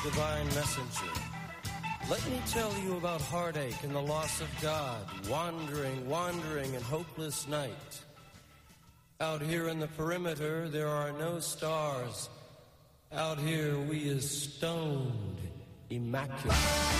divine messenger. Let me tell you about heartache and the loss of God, wandering in hopeless night. Out here in the perimeter, there are no stars. Out here, we is stoned, immaculate.